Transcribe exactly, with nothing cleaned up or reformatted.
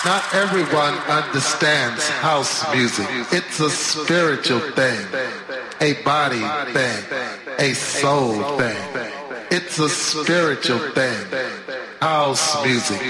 Not everyone understands house music. It's a spiritual thing, a body thing, a soul thing. It's a spiritual thing. House music.